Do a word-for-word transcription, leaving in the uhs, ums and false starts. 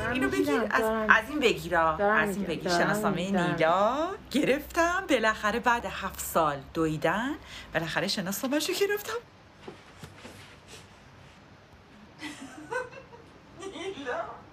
اینو بگیر، از, از این بگیرا، از این بگیر. شناسنامه نیلا گرفتم بالاخره بعد هفت سال دویدن، بالاخره شناسنامه‌شو گرفتم. نیلا